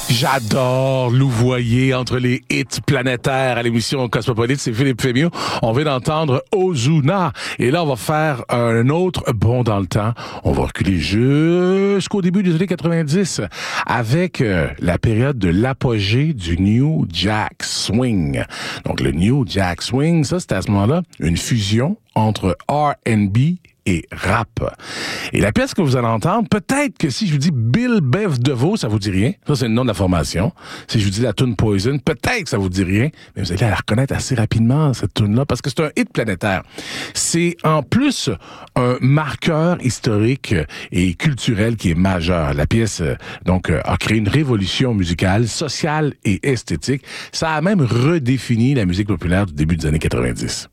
J'adore louvoyer entre les hits planétaires à l'émission Cosmopolite. C'est Philippe Fémieux. On vient d'entendre Ozuna. Et là, on va faire un autre bond dans le temps. On va reculer jusqu'au début des années 90 avec la période de l'apogée du New Jack Swing. Donc, le New Jack Swing, ça, c'était à ce moment-là une fusion entre R&B et rap. Et la pièce que vous allez entendre, peut-être que si je vous dis Bill Bev DeVoe, ça vous dit rien. Ça, c'est le nom de la formation. Si je vous dis la tune Poison, peut-être que ça vous dit rien, mais vous allez la reconnaître assez rapidement, cette tune-là, parce que c'est un hit planétaire. C'est en plus un marqueur historique et culturel qui est majeur. La pièce, donc, a créé une révolution musicale, sociale et esthétique. Ça a même redéfini la musique populaire du début des années 90.